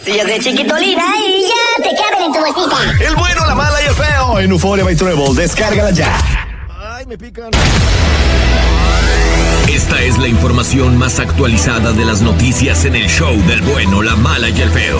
Si es de chiquitolina y ya te caben en tu bolsita. El bueno, la mala y el feo en Euphoria by Treble. Descárgala ya. Ay, me pican. Esta es la información más actualizada de las noticias en el show del bueno, la mala y el feo.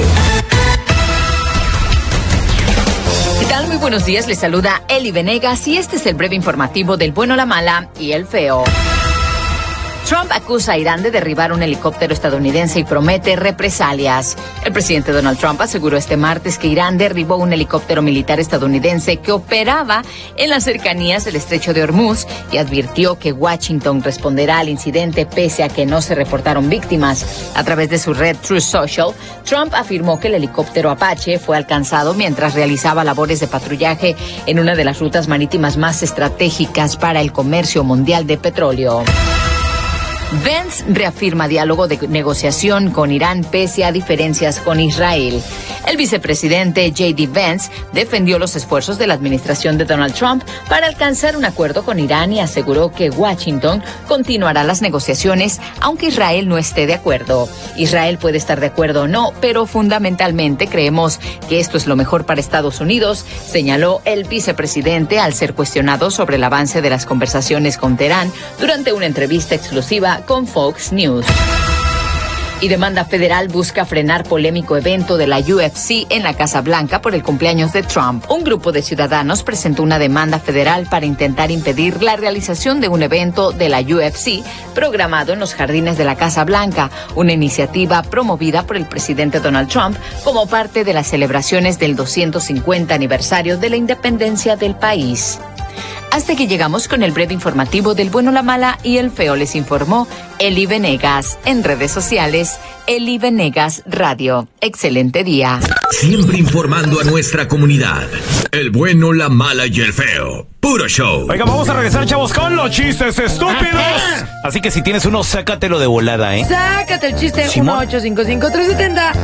¿Qué tal? Muy buenos días, les saluda Eli Venegas y este es el breve informativo del bueno, la mala y el feo. Trump acusa a Irán de derribar un helicóptero estadounidense y promete represalias. El presidente Donald Trump aseguró este martes que Irán derribó un helicóptero militar estadounidense que operaba en las cercanías del estrecho de Hormuz y advirtió que Washington responderá al incidente pese a que no se reportaron víctimas. A través de su red Truth Social, Trump afirmó que el helicóptero Apache fue alcanzado mientras realizaba labores de patrullaje en una de las rutas marítimas más estratégicas para el comercio mundial de petróleo. Vance reafirma diálogo de negociación con Irán pese a diferencias con Israel. El vicepresidente J.D. Vance defendió los esfuerzos de la administración de Donald Trump para alcanzar un acuerdo con Irán y aseguró que Washington continuará las negociaciones aunque Israel no esté de acuerdo. Israel puede estar de acuerdo o no, pero fundamentalmente creemos que esto es lo mejor para Estados Unidos, señaló el vicepresidente al ser cuestionado sobre el avance de las conversaciones con Teherán durante una entrevista exclusiva con Fox News. Y demanda federal busca frenar polémico evento de la UFC en la Casa Blanca por el cumpleaños de Trump. Un grupo de ciudadanos presentó una demanda federal para intentar impedir la realización de un evento de la UFC programado en los jardines de la Casa Blanca, una iniciativa promovida por el presidente Donald Trump como parte de las celebraciones del 250 aniversario de la independencia del país. Hasta que llegamos con el breve informativo del bueno, la mala y el feo, les informó Eli Venegas. En redes sociales, Eli Venegas Radio. Excelente día. Siempre informando a nuestra comunidad. El bueno, la mala y el feo. Puro show. Oiga, vamos a regresar, chavos, con los chistes estúpidos. Así que si tienes uno, sácatelo de volada, ¿eh? Sácate el chiste. Simón. 1-855-370-3100.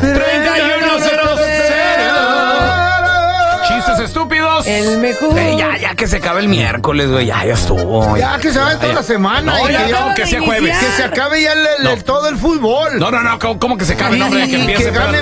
Chistes estúpidos. El mejor. Ya que se acabe el miércoles, güey. Ya estuvo. Ya que se acabe toda la semana. No, ya que sea jueves. Que se acabe ya todo el fútbol. No, ¿cómo que se acabe? No, hombre, que empiece. Que gane